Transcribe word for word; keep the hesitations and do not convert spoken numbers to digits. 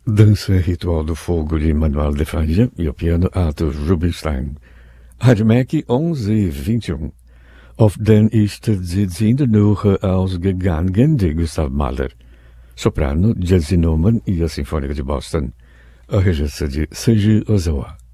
Dança Ritual do Fogo de Manuel de Falla e o piano Arthur Rubinstein. Hartmerk onze e vinte e um. Auf den ist sie Nuche ausgegangen de Gustav Mahler. Soprano, Jazzy Norman e a Sinfônica de Boston. A regência de Seiji Ozawa.